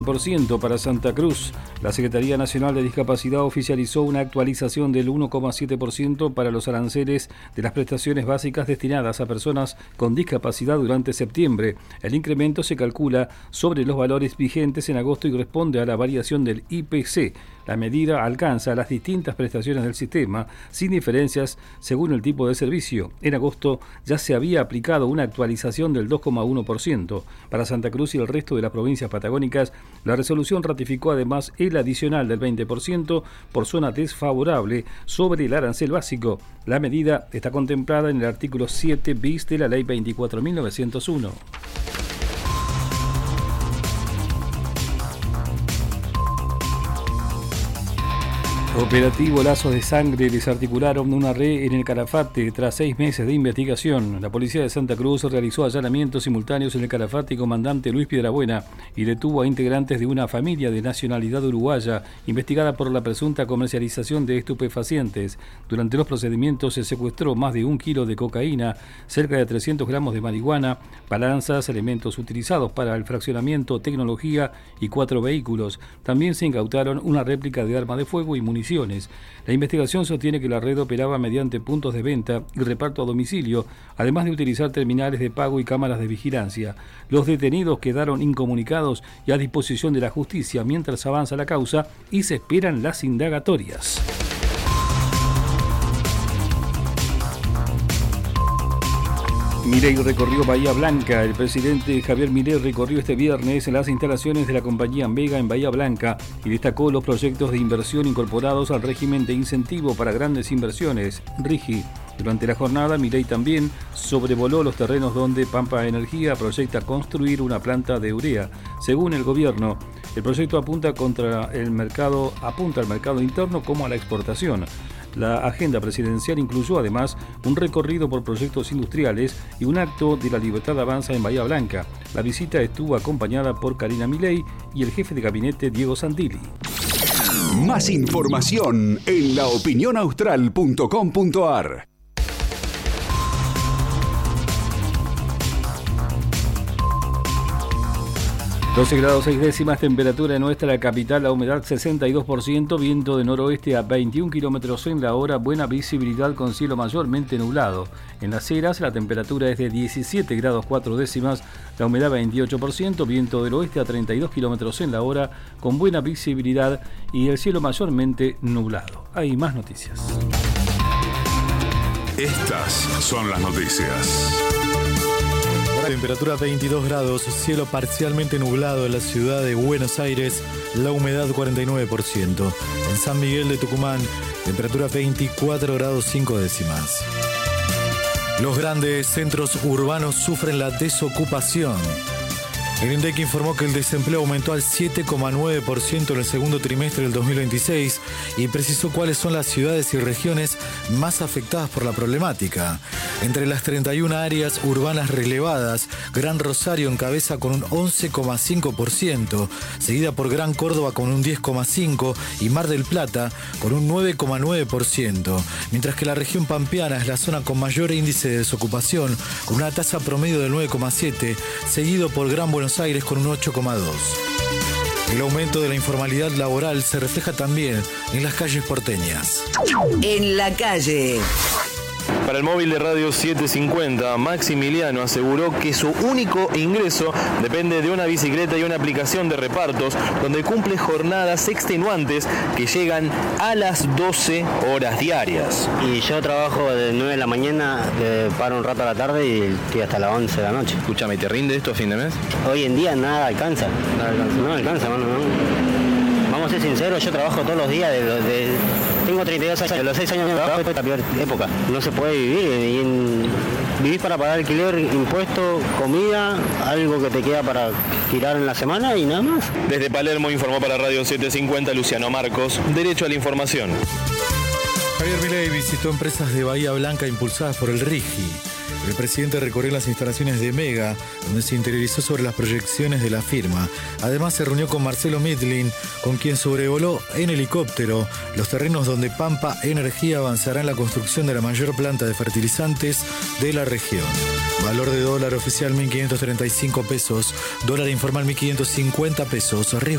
% para Santa Cruz. La Secretaría Nacional de Discapacidad oficializó una actualización del 1,7% para los aranceles de las prestaciones básicas destinadas a personas con discapacidad durante septiembre. El incremento se calcula sobre los valores vigentes en agosto y responde a la variación del IPC. La medida alcanza las distintas prestaciones del sistema, sin diferencias según el tipo de servicio. En agosto ya se había aplicado una actualización del 2,1%. Para Santa Cruz y el resto de las provincias patagónicas, la resolución ratificó además el adicional del 20% por zona desfavorable sobre el arancel básico. La medida está contemplada en el artículo 7 bis de la Ley 24.901. Operativo Lazos de Sangre desarticularon una red en el Calafate tras 6 meses de investigación. La policía de Santa Cruz realizó allanamientos simultáneos en el Calafate Comandante Luis Piedrabuena y detuvo a integrantes de una familia de nacionalidad uruguaya investigada por la presunta comercialización de estupefacientes. Durante los procedimientos se secuestró más de 1 kilo de cocaína, cerca de 300 gramos de marihuana, balanzas, elementos utilizados para el fraccionamiento, tecnología y 4 vehículos. También se incautaron una réplica de arma de fuego y municiones. La investigación sostiene que la red operaba mediante puntos de venta y reparto a domicilio, además de utilizar terminales de pago y cámaras de vigilancia. Los detenidos quedaron incomunicados y a disposición de la justicia mientras avanza la causa y se esperan las indagatorias. Milei recorrió Bahía Blanca. El presidente Javier Milei recorrió este viernes las instalaciones de la compañía Mega en Bahía Blanca y destacó los proyectos de inversión incorporados al régimen de incentivo para grandes inversiones, RIGI. Durante la jornada, Milei también sobrevoló los terrenos donde Pampa Energía proyecta construir una planta de urea. Según el gobierno, el proyecto apunta al mercado interno como a la exportación. La agenda presidencial incluyó además un recorrido por proyectos industriales y un acto de la Libertad Avanza en Bahía Blanca. La visita estuvo acompañada por Karina Milei y el jefe de gabinete Diego Santilli. Más información en laopinionaustral.com.ar. 12 grados 6 décimas, temperatura en nuestra capital, la humedad 62%, viento de noroeste a 21 kilómetros en la hora, buena visibilidad con cielo mayormente nublado. En Las Heras la temperatura es de 17 grados 4 décimas, la humedad 28%, viento del oeste a 32 kilómetros en la hora, con buena visibilidad y el cielo mayormente nublado. Hay más noticias. Estas son las noticias. Temperatura 22 grados, cielo parcialmente nublado en la ciudad de Buenos Aires, la humedad 49%. En San Miguel de Tucumán, temperatura 24 grados 5 décimas. Los grandes centros urbanos sufren la desocupación. El INDEC informó que el desempleo aumentó al 7,9% en el segundo trimestre del 2026 y precisó cuáles son las ciudades y regiones más afectadas por la problemática. Entre las 31 áreas urbanas relevadas, Gran Rosario encabeza con un 11,5%, seguida por Gran Córdoba con un 10,5% y Mar del Plata con un 9,9%, mientras que la región pampeana es la zona con mayor índice de desocupación, con una tasa promedio del 9,7%, seguido por Gran Buenos Aires con un 8,2%. El aumento de la informalidad laboral se refleja también en las calles porteñas. En la calle. Para el móvil de Radio 750, Maximiliano aseguró que su único ingreso depende de una bicicleta y una aplicación de repartos donde cumple jornadas extenuantes que llegan a las 12 horas diarias. Y yo trabajo de 9 de la mañana, paro un rato a la tarde y estoy hasta las 11 de la noche. Escúchame, ¿te rinde esto a fin de mes? Hoy en día nada alcanza. No alcanza, mano, no. Vamos a ser sinceros, yo trabajo todos los días, tengo 32 años, de los 6 años de trabajo, estoy en la peor época. No se puede vivir, vivís para pagar alquiler, impuestos, comida, algo que te queda para tirar en la semana y nada más. Desde Palermo informó para Radio 750 Luciano Marcos, Derecho a la Información. Javier Milei visitó empresas de Bahía Blanca impulsadas por el RIGI. El presidente recorrió las instalaciones de Mega, donde se interiorizó sobre las proyecciones de la firma. Además se reunió con Marcelo Midlin, con quien sobrevoló en helicóptero los terrenos donde Pampa Energía avanzará en la construcción de la mayor planta de fertilizantes de la región. Valor de dólar oficial 1.535 pesos, dólar informal 1.550 pesos. Riesgo